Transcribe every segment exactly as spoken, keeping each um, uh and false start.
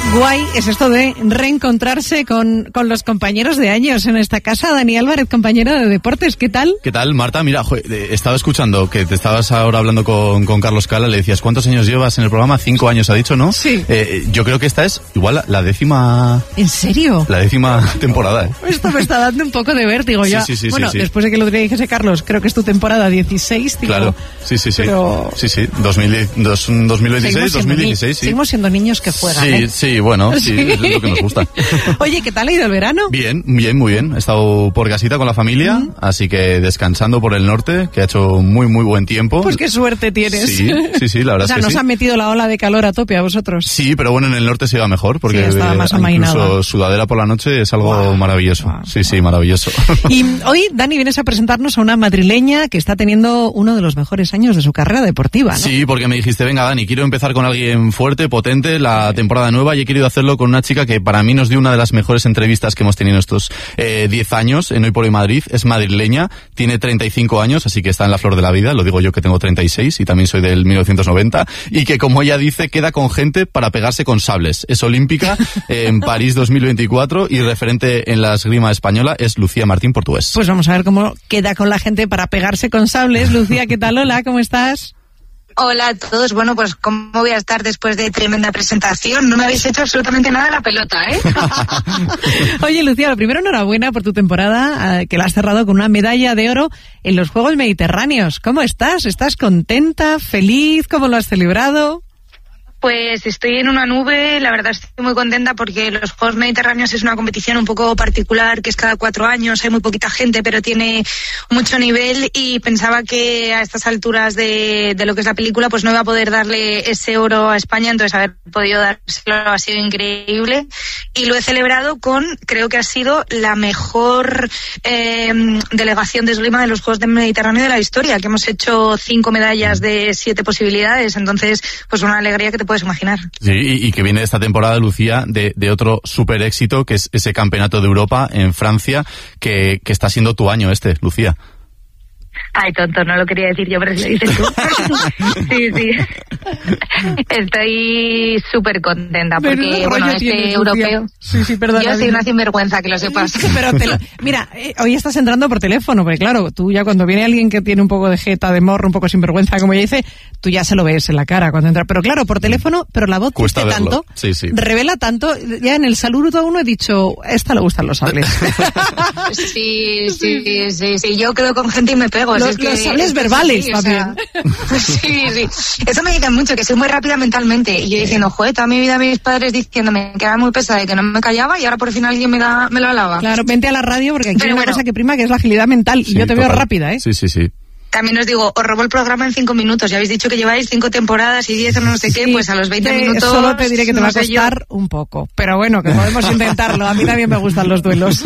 guay es esto de reencontrarse con, con los compañeros de años en esta casa. Dani Álvarez, compañero de deportes, ¿qué tal? ¿Qué tal, Marta? Mira, joder, estaba escuchando que te estabas ahora hablando con, con Carlos Cala, le decías, ¿cuántos años llevas en el programa? Cinco años, ha dicho, ¿no? Sí. Eh, yo creo que esta es igual la, la décima... ¿En serio? La décima temporada, ¿eh? Esto me está dando un poco de vértigo ya. Sí, sí, sí, bueno, sí, sí. Después de que lo dijese Carlos, creo que es tu temporada dieciséis, digo, claro, sí, sí, sí. Pero... Sí, sí, dos mil veintiséis, dos mil dieciséis, sí. Seguimos siendo niños que juegan, Sí, ¿eh? sí, bueno, sí, sí, es lo que nos gusta. Oye, ¿qué tal ha ido el verano? Bien, bien, muy bien. He estado por casita con la familia, uh-huh. así que descansando por el norte, que ha hecho muy, muy buen tiempo. Pues qué suerte tienes. Sí, sí, sí, la verdad o sea, es que nos sí. han metido la ola de calor a tope a vosotros. Sí, pero bueno, en el norte se iba mejor, porque sí, estaba más amainado. Incluso sudadera por la noche es algo wow. maravilloso. Wow. Sí, sí, maravilloso. Y hoy, Dani, vienes a presentarnos a una madrileña que está teniendo uno de los mejores años de su carrera deportiva, ¿no? Sí, porque me dijiste, venga, Dani, quiero empezar con alguien fuerte, potente, la temporada nueva, y he querido hacerlo con una chica que para mí nos dio una de las mejores entrevistas que hemos tenido estos diez eh, años en Hoy por Hoy Madrid. Es madrileña, tiene treinta y cinco años, así que está en la flor de la vida. Lo digo yo que tengo treinta y seis y también soy del mil novecientos noventa, y que, como ella dice, queda con gente para pegarse con sables. Es olímpica eh, en París dos mil veinticuatro y referente en la esgrima española es Lucía Martín Portugués. Pues vamos a ver cómo queda con la gente para pegarse con sables. Lucía, ¿qué tal? Hola, ¿cómo estás? Hola a todos. Bueno, pues ¿cómo voy a estar después de tremenda presentación? No me habéis hecho absolutamente nada de la pelota, ¿eh? Oye, Lucía, lo primero, enhorabuena por tu temporada, eh, que la has cerrado con una medalla de oro en los Juegos Mediterráneos. ¿Cómo estás? ¿Estás contenta? ¿Feliz? ¿Cómo lo has celebrado? Pues estoy en una nube, la verdad estoy muy contenta porque los Juegos Mediterráneos es una competición un poco particular, que es cada cuatro años, hay muy poquita gente, pero tiene mucho nivel, y pensaba que a estas alturas de, de lo que es la película, pues no iba a poder darle ese oro a España, entonces haber podido dárselo ha sido increíble, y lo he celebrado con, creo que ha sido la mejor eh, delegación de esgrima de los Juegos del Mediterráneo de la historia, que hemos hecho cinco medallas de siete posibilidades, entonces pues una alegría que te puedes imaginar. Sí, y, y que viene esta temporada, Lucía, de, de otro súper éxito, que es ese campeonato de Europa en Francia, que, que está siendo tu año este, Lucía. Ay, tonto, no lo quería decir yo, pero si lo dices tú. Sí, sí. Estoy súper contenta porque, bueno, este tienes, europeo... Sí, sí, perdona. Yo soy una sinvergüenza, que lo sepas. Pero te lo... Mira, eh, hoy estás entrando por teléfono, porque claro, tú ya cuando viene alguien que tiene un poco de jeta, de morro, un poco sinvergüenza, como ella dice, tú ya se lo ves en la cara cuando entra. Pero claro, por teléfono, pero la voz cuesta dice tanto, sí, sí. revela tanto, ya en el saludo a uno he dicho, a esta le gustan los sables. Sí, sí, sí, sí, yo quedo con gente y me pego. Los, es que, los sables es verbales sí, también. O sea, sí, sí. Eso me dicen mucho, que soy muy rápida mentalmente. Y yo diciendo, joder, toda mi vida mis padres diciéndome que era muy pesada y que no me callaba, y ahora por fin alguien me, da, me lo alaba. Claro, vente a la radio porque aquí hay una bueno. cosa que prima, que es la agilidad mental. Y sí, yo te total. veo rápida, ¿eh? Sí, sí, sí. También os digo, os robo el programa en cinco minutos. Ya habéis dicho que lleváis cinco temporadas y diez o no sé qué, sí, pues a los veinte te, minutos... Solo te diré que te no va a costar yo. un poco. Pero bueno, que podemos intentarlo. A mí también me gustan los duelos.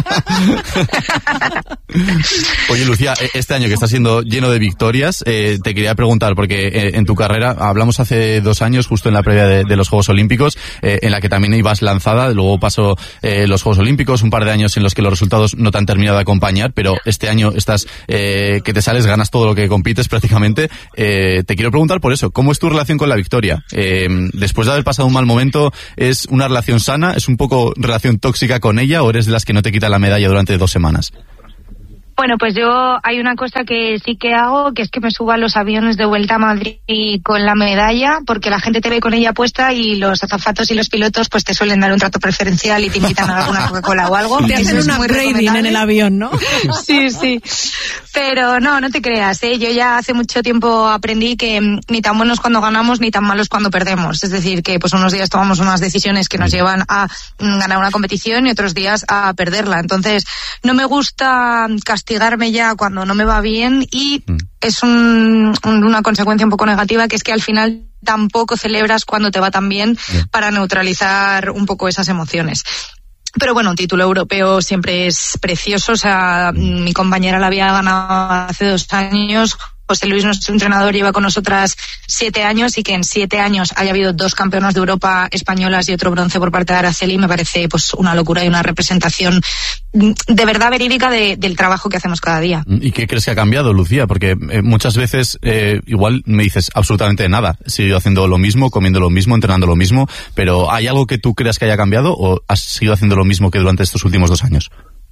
Oye, Lucía, este año que está siendo lleno de victorias, eh, te quería preguntar, porque eh, en tu carrera, hablamos hace dos años, justo en la previa de, de los Juegos Olímpicos, eh, en la que también ibas lanzada, luego pasó eh, los Juegos Olímpicos, un par de años en los que los resultados no te han terminado de acompañar, pero este año estás, eh, que te sales, ganas todo lo que compites prácticamente. Eh, te quiero preguntar por eso, ¿cómo es tu relación con la victoria? Eh, después de haber pasado un mal momento, ¿es una relación sana? ¿Es un poco relación tóxica con ella, o eres de las que no te quita la medalla durante dos semanas? Bueno, pues yo hay una cosa que sí que hago, que es que me subo a los aviones de vuelta a Madrid con la medalla, porque la gente te ve con ella puesta y los azafatos y los pilotos pues te suelen dar un trato preferencial y te invitan a alguna Coca-Cola o algo. Te hacen un upgrading en el avión, ¿no? Sí, sí. Pero no, no te creas, ¿eh? Yo ya hace mucho tiempo aprendí que ni tan buenos cuando ganamos ni tan malos cuando perdemos. Es decir, que pues unos días tomamos unas decisiones que nos llevan a ganar una competición y otros días a perderla. Entonces, no me gusta castigarme ya cuando no me va bien, y mm. es un, un, una consecuencia un poco negativa, que es que al final tampoco celebras cuando te va tan bien, yeah. para neutralizar un poco esas emociones. Pero bueno, un título europeo siempre es precioso. O sea, mi compañera la había ganado hace dos años José Luis, nuestro entrenador, lleva con nosotras siete años y que en siete años haya habido dos campeonas de Europa españolas y otro bronce por parte de Araceli me parece pues una locura y una representación de verdad verídica de, del trabajo que hacemos cada día. ¿Y qué crees que ha cambiado, Lucía? Porque eh, muchas veces eh, igual me dices absolutamente nada. He seguido haciendo lo mismo, comiendo lo mismo, entrenando lo mismo, pero ¿hay algo que tú creas que haya cambiado o has seguido haciendo lo mismo que durante estos últimos dos años?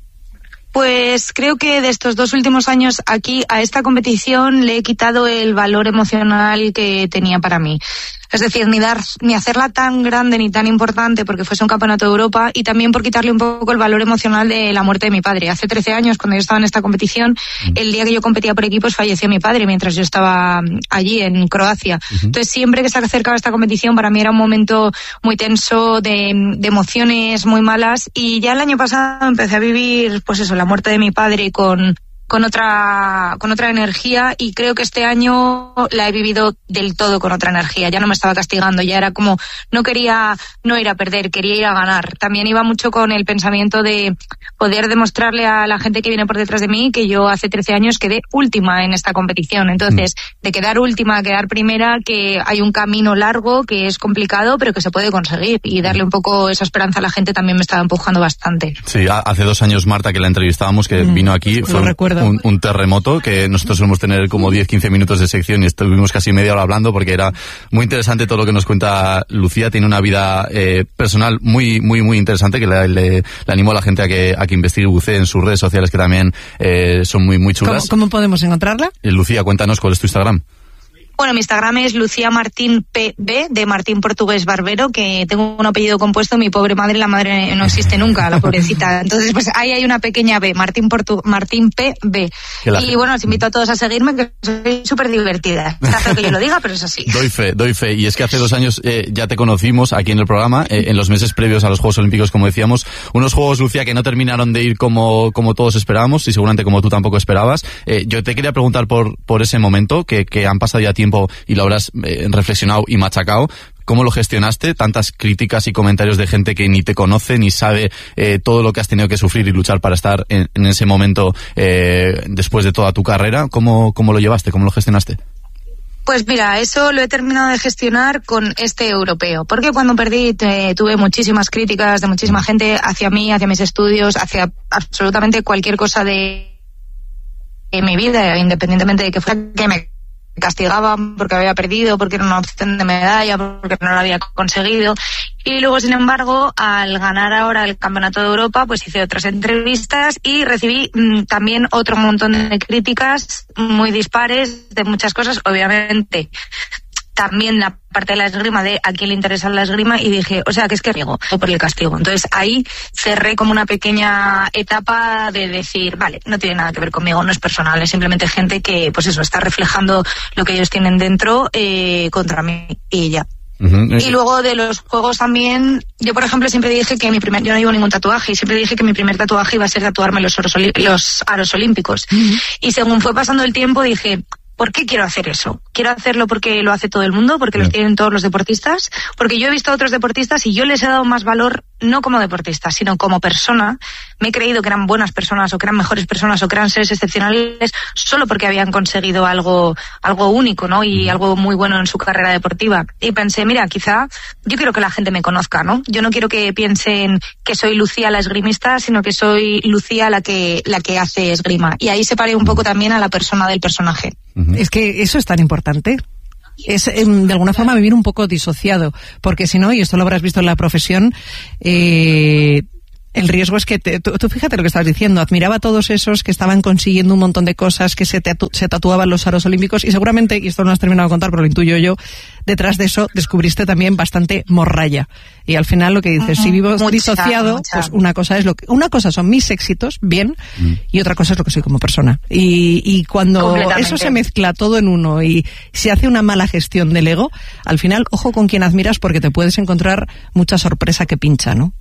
Pues creo que de estos dos últimos años aquí a esta competición le he quitado el valor emocional que tenía para mí. Es decir, ni dar, ni hacerla tan grande ni tan importante porque fuese un campeonato de Europa y también por quitarle un poco el valor emocional de la muerte de mi padre. Hace trece años, cuando yo estaba en esta competición, el día que yo competía por equipos falleció mi padre mientras yo estaba allí en Croacia. Uh-huh. Entonces siempre que se acercaba esta competición para mí era un momento muy tenso de, de emociones muy malas y ya el año pasado empecé a vivir, pues eso, la muerte de mi padre con con otra con otra energía y creo que este año la he vivido del todo con otra energía. Ya no me estaba castigando, ya era como no quería no ir a perder, quería ir a ganar. También iba mucho con el pensamiento de poder demostrarle a la gente que viene por detrás de mí que yo hace trece años quedé última en esta competición. Entonces, de quedar última a quedar primera, que hay un camino largo, que es complicado, pero que se puede conseguir y darle un poco esa esperanza a la gente también me estaba empujando bastante. Sí, hace dos años Marta que la entrevistábamos, que mm, vino aquí, fue recuerdo. Un, un terremoto, que nosotros solemos tener como diez quince minutos de sección y estuvimos casi media hora hablando porque era muy interesante todo lo que nos cuenta Lucía. Tiene una vida eh, personal muy muy muy interesante que le, le, le animo a la gente a que, a que investigue, bucee en sus redes sociales que también eh, son muy muy chulas. ¿Cómo, cómo podemos encontrarla? Eh, Lucía, cuéntanos cuál es tu Instagram. Bueno, mi Instagram es Lucía Martín P B, de Martín Portugués Barbero, que tengo un apellido compuesto, mi pobre madre, la madre no existe nunca, la pobrecita. Entonces, pues ahí hay una pequeña B, Martín Portu Martín P B. Y bueno, os invito a todos a seguirme, que soy súper divertida. Está feo que yo lo diga, pero es así. Doy fe, doy fe. Y es que hace dos años eh, ya te conocimos aquí en el programa, eh, en los meses previos a los Juegos Olímpicos, como decíamos. Unos Juegos, Lucía, que no terminaron de ir como, como todos esperábamos y seguramente como tú tampoco esperabas. Eh, yo te quería preguntar por, por ese momento, que, que han pasado ya tiempo y lo habrás eh, reflexionado y machacado. ¿Cómo lo gestionaste? Tantas críticas y comentarios de gente que ni te conoce ni sabe eh, todo lo que has tenido que sufrir y luchar para estar en, en ese momento eh, después de toda tu carrera. ¿Cómo, cómo lo llevaste? ¿Cómo lo gestionaste? Pues mira, eso lo he terminado de gestionar con este europeo, porque cuando perdí te, tuve muchísimas críticas de muchísima gente hacia mí, hacia mis estudios, hacia absolutamente cualquier cosa de, de mi vida, independientemente de que fuera que me castigaban porque había perdido, porque era una opción de medalla, porque no lo había conseguido. Y luego, sin embargo, al ganar ahora el Campeonato de Europa, pues hice otras entrevistas y recibí mmm, también otro montón de críticas muy dispares de muchas cosas, obviamente. También la parte de la esgrima, de a quién le interesa la esgrima, y dije, o sea, que es que riego por el castigo. Entonces ahí cerré como una pequeña etapa de decir, vale, no tiene nada que ver conmigo, no es personal, es simplemente gente que, pues eso, está reflejando lo que ellos tienen dentro eh, contra mí y ya. Uh-huh. Y luego de los juegos también, yo por ejemplo siempre dije que mi primer, yo no llevo ningún tatuaje y siempre dije que mi primer tatuaje iba a ser tatuarme los, oros, los aros olímpicos. Uh-huh. Y según fue pasando el tiempo dije, ¿por qué quiero hacer eso? Quiero hacerlo porque lo hace todo el mundo, porque yeah. los tienen todos los deportistas, porque yo he visto a otros deportistas y yo les he dado más valor, no como deportista, sino como persona. Me he creído que eran buenas personas o que eran mejores personas o que eran seres excepcionales solo porque habían conseguido algo algo único, ¿no? Y algo muy bueno en su carrera deportiva. Y pensé, mira, quizá yo quiero que la gente me conozca, ¿no? Yo no quiero que piensen que soy Lucía la esgrimista, sino que soy Lucía la que la que hace esgrima. Y ahí separé un poco también a la persona del personaje. Es que eso es tan importante. Es eh, de alguna forma vivir un poco disociado, porque si no, y esto lo habrás visto en la profesión, eh, el riesgo es que, te, tú, tú fíjate lo que estás diciendo, admiraba a todos esos que estaban consiguiendo un montón de cosas, que se, tatu, se tatuaban los aros olímpicos, y seguramente, y esto no has terminado de contar, pero lo intuyo yo, detrás de eso descubriste también bastante morralla. Y al final lo que dices, uh-huh. si vivo mucha, disociado, mucha. pues una cosa es lo que, una cosa son mis éxitos, bien, uh-huh. y otra cosa es lo que soy como persona. Y, y cuando eso se mezcla todo en uno y se hace una mala gestión del ego, al final, ojo con quien admiras, porque te puedes encontrar mucha sorpresa que pincha, ¿no?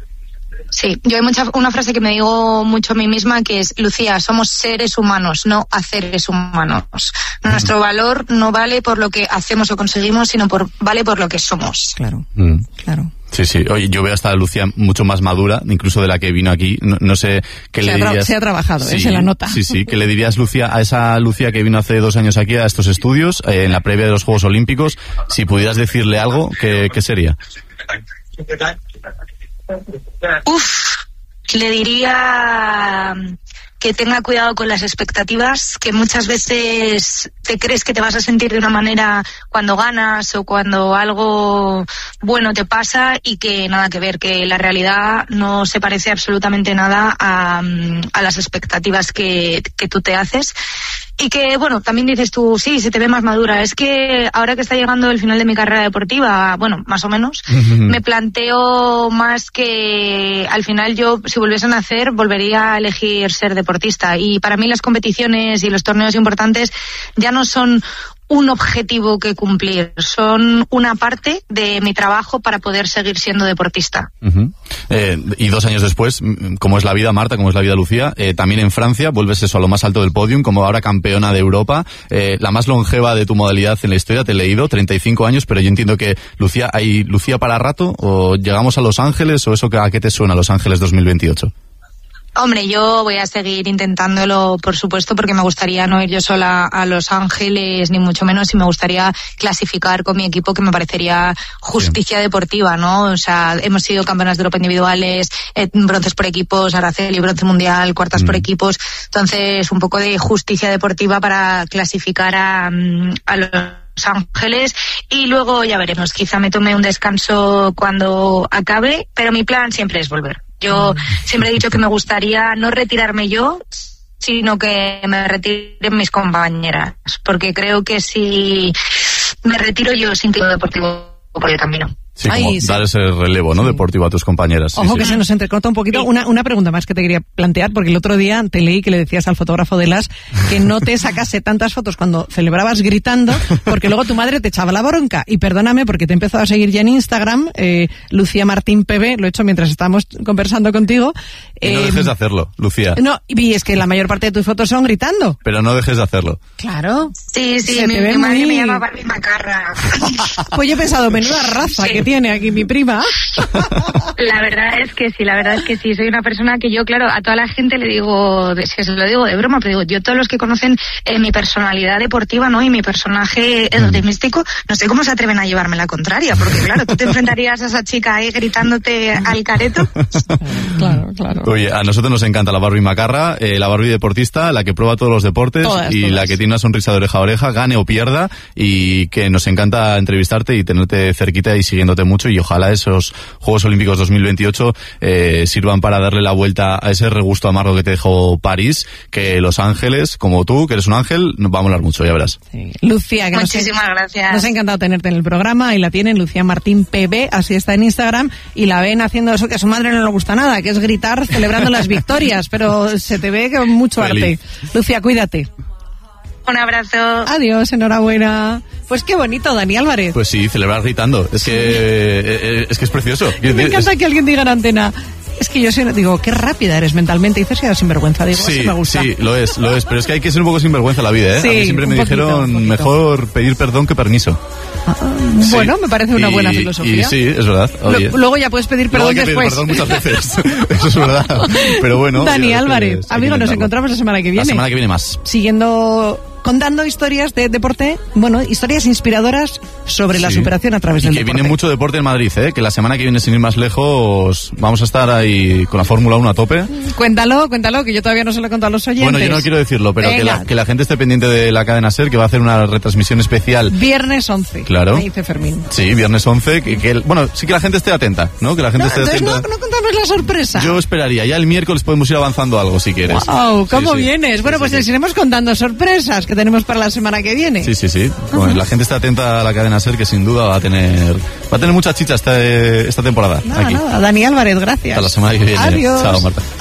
Sí, yo hay mucha, una frase que me digo mucho a mí misma, que es, Lucía, somos seres humanos, no haceres humanos. Nuestro valor no vale por lo que hacemos o conseguimos, sino por vale por lo que somos. Claro, mm. claro. Sí, sí. Oye, yo veo hasta a Lucía mucho más madura, incluso de la que vino aquí. No, no sé qué se le ha tra- dirías. Se ha trabajado, sí, ¿eh? Se la nota. Sí, sí. ¿Qué le dirías, Lucía, a esa Lucía que vino hace dos años aquí a estos estudios, eh, en la previa de los Juegos Olímpicos? Si pudieras decirle algo, ¿qué, qué sería? Uf, le diría que tenga cuidado con las expectativas, que muchas veces te crees que te vas a sentir de una manera cuando ganas o cuando algo bueno te pasa y que nada que ver, que la realidad no se parece absolutamente nada a, a las expectativas que, que tú te haces. Y que, bueno, también dices tú, sí, se te ve más madura. Es que ahora que está llegando el final de mi carrera deportiva, bueno, más o menos, me planteo más que al final yo, si volviesen a hacer, volvería a elegir ser deportista. Y para mí las competiciones y los torneos importantes ya no son un objetivo que cumplir, son una parte de mi trabajo para poder seguir siendo deportista. Uh-huh. Eh, y dos años después, como es la vida, Marta, como es la vida, Lucía, eh, también en Francia vuelves eso a lo más alto del podium, como ahora campeona de Europa, eh, la más longeva de tu modalidad en la historia, te he leído, treinta y cinco años, pero yo entiendo que Lucía, ¿hay Lucía para rato? ¿O llegamos a Los Ángeles? ¿O eso a qué te suena Los Ángeles dos mil veintiocho? Hombre, yo voy a seguir intentándolo, por supuesto, porque me gustaría no ir yo sola a Los Ángeles, ni mucho menos, y me gustaría clasificar con mi equipo, que me parecería justicia Bien. deportiva, ¿no? O sea, hemos sido campeonas de Europa individuales, eh, bronces por equipos, Araceli, bronce mundial, cuartas mm. por equipos, entonces un poco de justicia deportiva para clasificar a, a los Los Ángeles, y luego ya veremos, quizá me tome un descanso cuando acabe, pero mi plan siempre es volver. Yo siempre he dicho que me gustaría no retirarme yo, sino que me retiren mis compañeras, porque creo que si me retiro yo sin tiempo deportivo, por el camino. Sí, como Ay, sí. dar ese relevo, ¿no? Sí. Deportivo a tus compañeras. Ojo sí, que sí. se nos entrecorta un poquito. Sí. Una, una pregunta más que te quería plantear, porque el otro día te leí que le decías al fotógrafo de las que no te sacase tantas fotos cuando celebrabas gritando, porque luego tu madre te echaba la bronca. Y perdóname, porque te he empezado a seguir ya en Instagram, eh, Lucía Martín P B, lo he hecho mientras estábamos conversando contigo. Y no eh, dejes de hacerlo, Lucía. No, y es que la mayor parte de tus fotos son gritando. Pero no dejes de hacerlo. Claro. Sí, sí, se mi, mi madre muy... me llama Barbie Macarra. Pues yo he pensado, menuda raza sí. que tiene aquí mi prima. La verdad es que sí, la verdad es que sí. Soy una persona que yo, claro, a toda la gente le digo, es que se lo digo de broma, pero digo, yo todos los que conocen eh, mi personalidad deportiva, ¿no? Y mi personaje esotímico, no sé cómo se atreven a llevarme la contraria, porque claro, tú te enfrentarías a esa chica ahí gritándote al careto. Claro, claro. Oye, a nosotros nos encanta la Barbie Macarra, eh, la Barbie deportista, la que prueba todos los deportes todas, y todas. La que tiene una sonrisa de oreja a oreja, gane o pierda, y que nos encanta entrevistarte y tenerte cerquita y siguiéndote mucho, y ojalá esos Juegos Olímpicos dos mil veintiocho eh, sirvan para darle la vuelta a ese regusto amargo que te dejó París, que Los Ángeles, como tú, que eres un ángel, nos va a molar mucho, ya verás. Sí. Lucía, que muchísimas nos, gracias. Nos ha encantado tenerte en el programa, y la tienen, Lucía Martín P B, así está en Instagram, y la ven haciendo eso que a su madre no le gusta nada, que es gritar celebrando las victorias, pero se te ve con mucho Feliz. arte. Lucía, cuídate. Un abrazo. Adiós, enhorabuena. Pues qué bonito, Dani Álvarez. Pues sí, celebrar gritando. Es que eh, es que es precioso. Me encanta es... que alguien diga en antena. Es que yo soy, digo, qué rápida eres mentalmente. Dices que eres sinvergüenza. Digo, sí, me gusta. Sí, lo es, lo es. Pero es que hay que ser un poco sinvergüenza en la vida, ¿eh? Sí, a mí siempre me poquito, dijeron mejor pedir perdón que permiso. Ah, sí. Bueno, me parece una y, buena filosofía. Y sí, es verdad. Oye. Lo, luego ya puedes pedir perdón luego hay que después. Pedir perdón muchas veces. Eso es verdad. Pero bueno. Dani Álvarez, amigo, nos encontramos la semana que viene. La semana que viene más. Siguiendo... contando historias de deporte, bueno, historias inspiradoras sobre sí. la superación a través y del que deporte. Viene mucho deporte en Madrid, ¿eh? Que la semana que viene, sin ir más lejos, vamos a estar ahí con la Fórmula uno a tope. Cuéntalo, cuéntalo, que yo todavía no se lo he contado a los oyentes. Bueno, yo no quiero decirlo, pero que la, que la gente esté pendiente de la cadena SER, que va a hacer una retransmisión especial. Viernes once. Claro. Me dice Fermín. Sí, viernes once. Que, que, bueno, sí que la gente esté atenta, ¿no? Que la gente no, esté entonces atenta. No, no contamos la sorpresa. Yo esperaría. Ya el miércoles podemos ir avanzando algo, si quieres. Wow, ¿cómo sí, vienes? Sí, bueno, sí, pues sí. les iremos contando sorpresas que tenemos para la semana que viene. Sí, sí, sí. Bueno, la gente está atenta a la cadena SER, que sin duda va a tener va a tener mucha chicha esta, esta temporada. Nada, aquí. nada. Dani Álvarez, gracias. Hasta la semana que viene. Adiós. Chao, Marta.